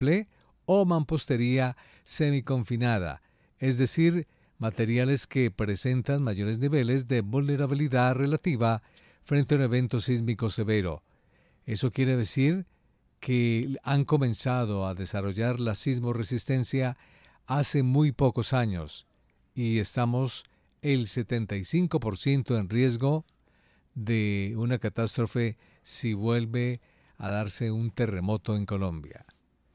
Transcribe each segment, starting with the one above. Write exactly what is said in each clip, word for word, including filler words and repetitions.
o mampostería semiconfinada, es decir, materiales que presentan mayores niveles de vulnerabilidad relativa frente a un evento sísmico severo. Eso quiere decir que han comenzado a desarrollar la sismoresistencia hace muy pocos años y estamos el setenta y cinco por ciento en riesgo de una catástrofe si vuelve a darse un terremoto en Colombia.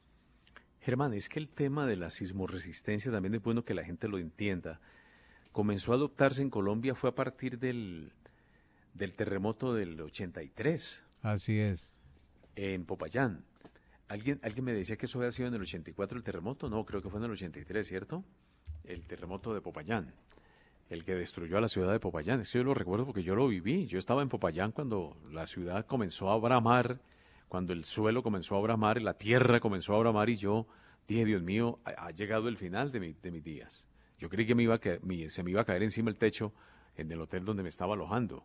Germán, es que el tema de la sismoresistencia también es bueno que la gente lo entienda. Comenzó a adoptarse en Colombia fue a partir del, del terremoto del ochenta y tres. Así es. En Popayán. ¿Alguien, alguien me decía que eso había sido en el ochenta y cuatro el terremoto? No, creo que fue en el ochenta y tres, ¿cierto? El terremoto de Popayán, el que destruyó a la ciudad de Popayán. Eso yo lo recuerdo porque yo lo viví. Yo estaba en Popayán cuando la ciudad comenzó a bramar, cuando el suelo comenzó a bramar, la tierra comenzó a bramar y yo dije, Dios mío, ha, ha llegado el final de, mi, de mis días. Yo creí que me iba a ca- mi, se me iba a caer encima el techo en el hotel donde me estaba alojando.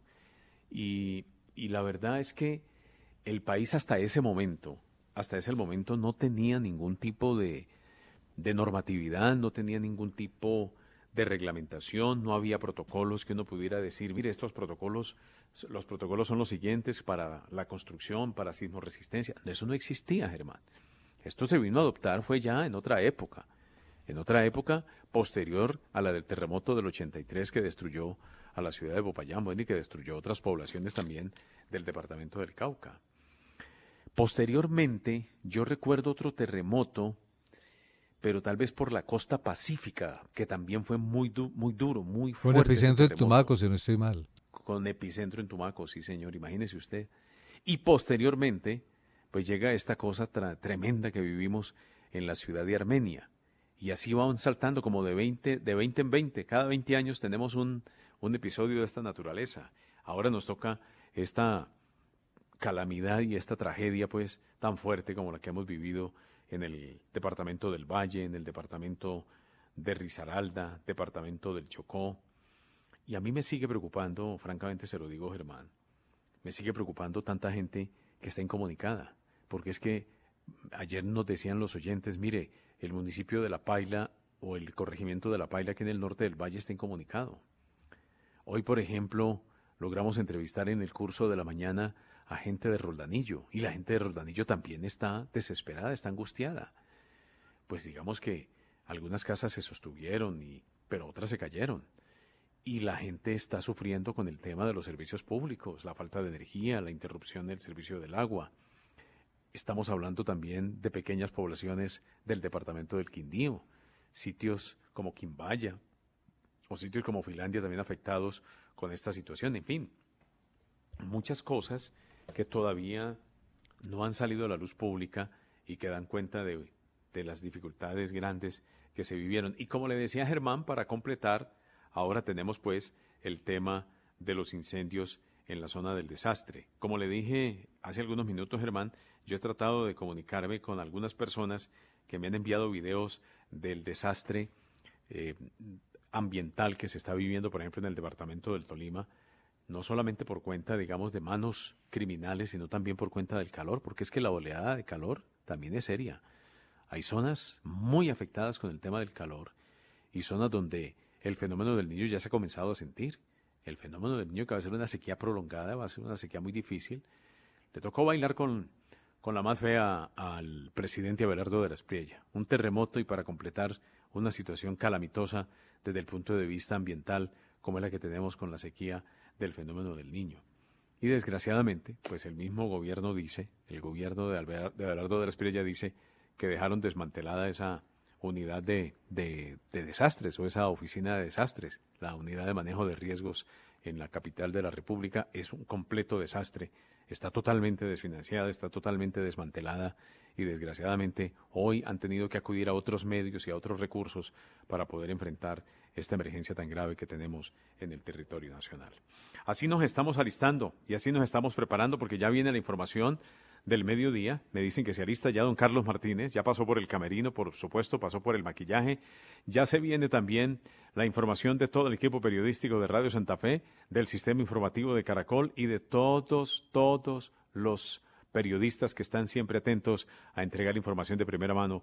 Y, y la verdad es que el país hasta ese momento, hasta ese momento no tenía ningún tipo de, de normatividad, no tenía ningún tipo de reglamentación, no había protocolos que uno pudiera decir, mire, estos protocolos, los protocolos son los siguientes para la construcción, para sismoresistencia. Eso no existía, Germán. Esto se vino a adoptar fue ya en otra época, en otra época posterior a la del terremoto del ochenta y tres que destruyó a la ciudad de Popayán, bueno, y que destruyó otras poblaciones también del departamento del Cauca. Posteriormente, yo recuerdo otro terremoto, pero tal vez por la costa pacífica, que también fue muy, du muy duro, muy Con fuerte ese epicentro en terremoto. Tumaco, si no estoy mal. Con epicentro en Tumaco, sí señor, imagínese usted. Y posteriormente, pues llega esta cosa tremenda que vivimos en la ciudad de Armenia. Y así van saltando como de veinte, de veinte en veinte. Cada veinte años tenemos un, un episodio de esta naturaleza. Ahora nos toca esta calamidad y esta tragedia pues tan fuerte como la que hemos vivido en el departamento del Valle, en el departamento de Risaralda, departamento del Chocó. Y a mí me sigue preocupando, francamente se lo digo, Germán, me sigue preocupando tanta gente que está incomunicada, porque es que ayer nos decían los oyentes, mire, el municipio de La Paila o el corregimiento de La Paila que en el norte del Valle está incomunicado. Hoy, por ejemplo, logramos entrevistar en el curso de la mañana a gente de Roldanillo, y la gente de Roldanillo también está desesperada, está angustiada. Pues digamos que algunas casas se sostuvieron, y, pero otras se cayeron. Y la gente está sufriendo con el tema de los servicios públicos, la falta de energía, la interrupción del servicio del agua. Estamos hablando también de pequeñas poblaciones del departamento del Quindío, sitios como Quimbaya o sitios como Finlandia también afectados con esta situación. En fin, muchas cosas que todavía no han salido a la luz pública y que dan cuenta de, de las dificultades grandes que se vivieron. Y como le decía Germán, para completar, ahora tenemos pues el tema de los incendios en la zona del desastre. Como le dije hace algunos minutos, Germán, yo he tratado de comunicarme con algunas personas que me han enviado videos del desastre eh, ambiental que se está viviendo, por ejemplo, en el departamento del Tolima, no solamente por cuenta, digamos, de manos criminales, sino también por cuenta del calor, porque es que la oleada de calor también es seria. Hay zonas muy afectadas con el tema del calor y zonas donde el fenómeno del Niño ya se ha comenzado a sentir. El fenómeno del Niño que va a ser una sequía prolongada, va a ser una sequía muy difícil. Le tocó bailar con, con la más fea al presidente Abelardo de la Espriella. Un terremoto y para completar una situación calamitosa desde el punto de vista ambiental como es la que tenemos con la sequía del fenómeno del Niño. Y desgraciadamente, pues el mismo gobierno dice, el gobierno de, Alber, de Abelardo de la Espriella dice que dejaron desmantelada esa unidad de, de, de desastres o esa oficina de desastres. La unidad de manejo de riesgos en la capital de la República es un completo desastre. Está totalmente desfinanciada, está totalmente desmantelada y desgraciadamente hoy han tenido que acudir a otros medios y a otros recursos para poder enfrentar esta emergencia tan grave que tenemos en el territorio nacional. Así nos estamos alistando y así nos estamos preparando porque ya viene la información del mediodía. Me dicen que se alista ya don Carlos Martínez, ya pasó por el camerino, por supuesto, pasó por el maquillaje. Ya se viene también la información de todo el equipo periodístico de Radio Santa Fe, del sistema informativo de Caracol y de todos, todos los periodistas que están siempre atentos a entregar información de primera mano